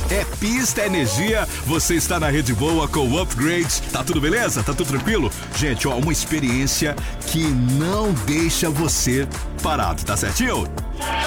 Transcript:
É pista, é energia. Você está na Rede Boa com o Upgrade. Tá tudo beleza? Tá tudo tranquilo? Gente, ó, uma experiência que não deixa você parado, tá certinho?